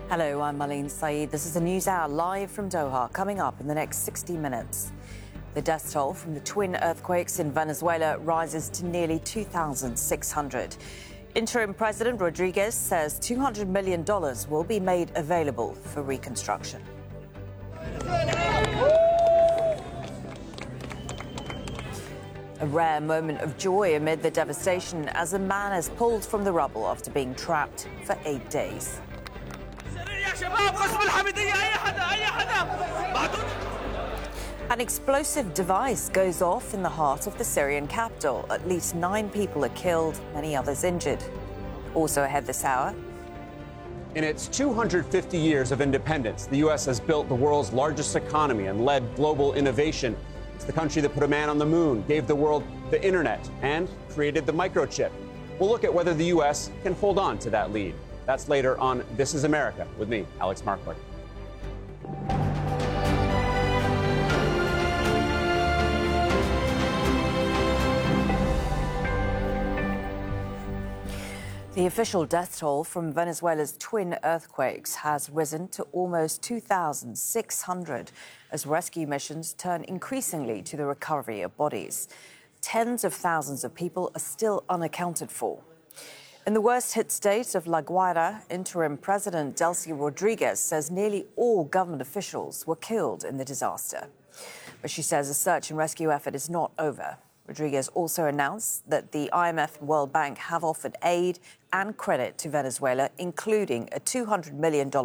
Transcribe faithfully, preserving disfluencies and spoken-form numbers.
Hello, I'm Marlene Saeed. This is the News Hour live from Doha, coming up in the next sixty minutes. The death toll from the twin earthquakes in Venezuela rises to nearly two thousand six hundred. Interim President Rodriguez says two hundred million dollars will be made available for reconstruction. A rare moment of joy amid the devastation as a man is pulled from the rubble after being trapped for eight days. An explosive device goes off in the heart of the Syrian capital. At least nine people are killed, many others injured. Also ahead this hour. In its two hundred fifty years of independence, the U S has built the world's largest economy and led global innovation. It's the country that put a man on the moon, gave the world the internet, and created the microchip. We'll look at whether the U S can hold on to that lead. That's later on This is America with me, Alex Markler. The official death toll from Venezuela's twin earthquakes has risen to almost two thousand six hundred as rescue missions turn increasingly to the recovery of bodies. Tens of thousands of people are still unaccounted for. In the worst-hit state of La Guaira, interim President Delcy Rodriguez says nearly all government officials were killed in the disaster. But she says the search and rescue effort is not over. Rodriguez also announced that the I M F and World Bank have offered aid and credit to Venezuela, including a two hundred million dollars